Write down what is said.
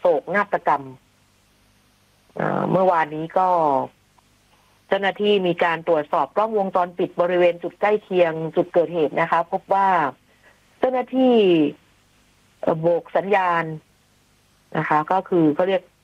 ศกนาฏกรรมเมื่อวานนี้ก็เจ้าหน้าที่มีการตรวจสอบกล้องวงจรปิดบริเวณจุดใกล้เคียงจุดเกิดเหตุนะคะพบว่าเจ้าหน้าที่โบกสัญญาณนะคะก็คือเขาเรียก